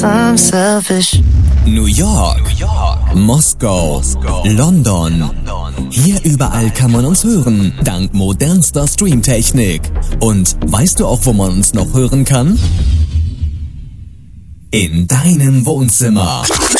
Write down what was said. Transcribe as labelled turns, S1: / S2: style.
S1: I'm selfish.
S2: New York, Moskau, London. Hier überall kann man uns hören, dank modernster Streamtechnik. Und weißt du auch, wo man uns noch hören kann? In deinem Wohnzimmer.